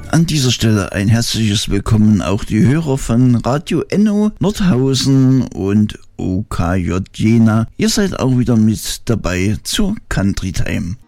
An dieser Stelle ein herzliches Willkommen auch die Hörer von Radio Enno Nordhausen und OKJ Jena. Ihr seid auch wieder mit dabei zur Country Time.